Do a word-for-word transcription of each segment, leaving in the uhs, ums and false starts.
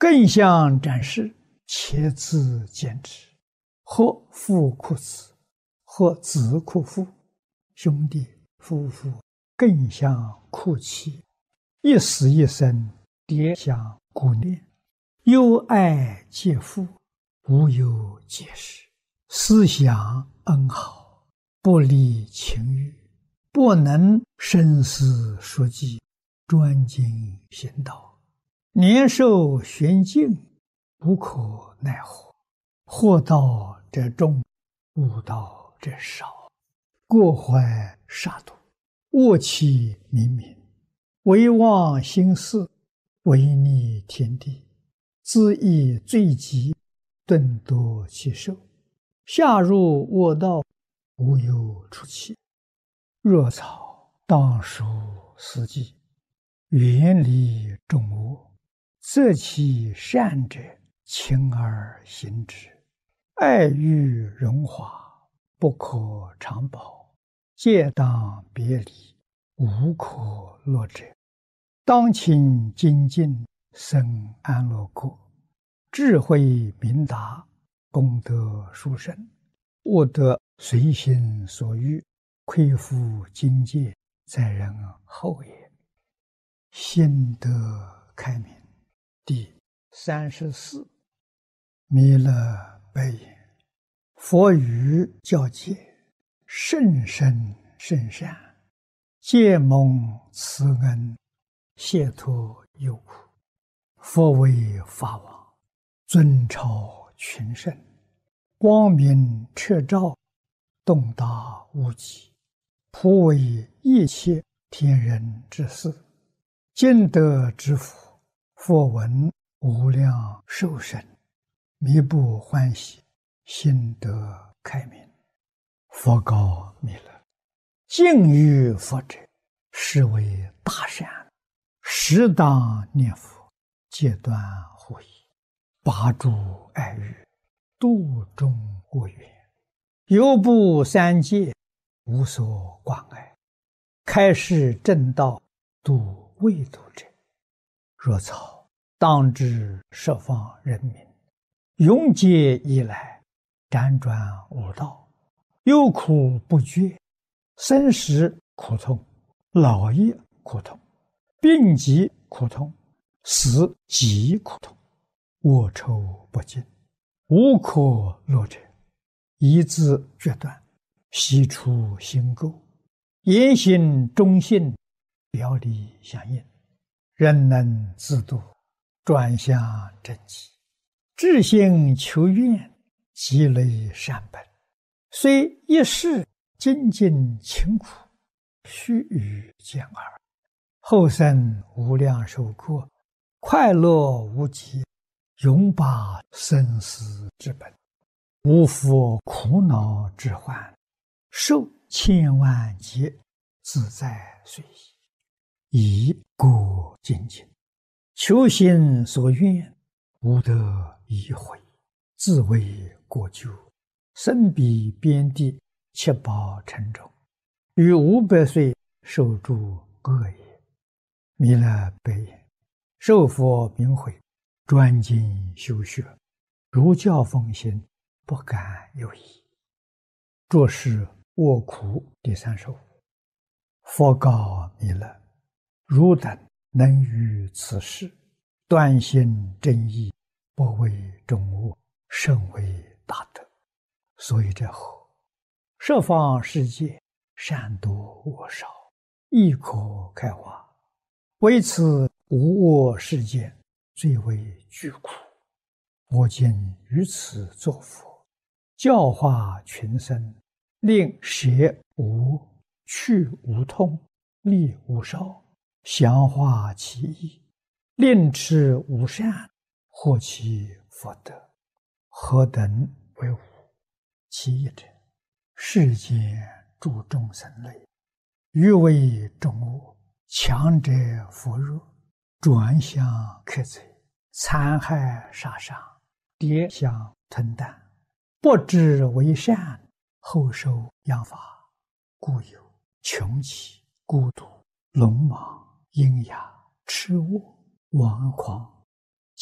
更向展示，且自见之。或父哭子，或子哭父，兄弟夫妇更相哭泣，一死一生，迭相顾念，忧爱皆父，无有解释，思想恩好，不离情欲，不能生死熟记，专精行道，年寿玄尽，无可奈何。祸道者众，悟道者少，过怀杀戮，恶气冥冥，唯忘心事，违逆天地，自意罪极，顿夺其寿，下入恶道，无有出期。若草当属死地，远离众恶，择其善者，勤而行之。爱欲荣华，不可长保，皆当别离，无可乐者。当勤精进，生安乐国，智慧明达，功德殊胜，悟得随心所欲，亏负境界，在人后也。心得开明。第三十四，弥勒白言：佛语教诫，甚深甚善，皆蒙慈恩，解脱忧苦。佛为法王，尊超群圣，光明彻照，洞达无极，普为一切天人之事。今得之福，佛闻无量寿生，弥不欢喜，心得开明。佛告弥勒：敬于佛者，是为大善，适当念佛，戒断护疑，拔诸爱欲，度众恶缘，犹不三界，无所关爱，开示正道，度未度者。若草当知十方人民，永劫以来，辗转无道，忧苦不绝，生死苦痛，老业苦痛，病疾苦痛，死极苦痛，恶臭不尽，无可乐者。一字决断，悉出心垢，言行忠信，表里相应，人能自度，转向正极，至心求愿，积累善本，虽一世精进勤苦，须臾见耳，后生无量寿过，快乐无极，永拔生死之本，无复苦恼之患，受千万劫，自在随意，以过精进，求心所愿，无得已悔，自为过咎，身彼边地，七宝沉重，于五百岁受诸恶也。弥勒白言：受佛名诲，专精修学，如教奉行，不敢有疑。作是卧苦第三十五。佛告弥勒：汝等能于此事，断心正义，不为众恶，甚为大德。所以者何？十方世界，善多恶少，亦可开化，唯此无恶世界，最为巨苦。我今于此作佛，教化群生，令舍无、去无痛，利无少，详化其意，令持无善，获其福德。何等为无？其一者，世间诸众生类，欲为众恶，强者扶弱，转向克贼，残害杀伤，跌相吞啖，不知为善，后受殃罚，故有穷奇、孤独、鲁莽、阴哑、痴误、顽狂、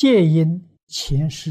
皆因前世